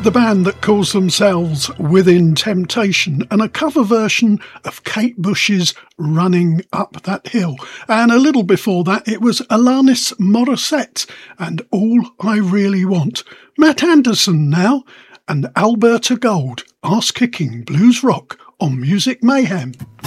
The band that calls themselves Within Temptation, and a cover version of Kate Bush's Running Up That Hill. And a little before that it was Alanis Morissette and All I Really Want. Matt Anderson now, and Alberta Gold, Ass Kicking Blues Rock on Music Mayhem.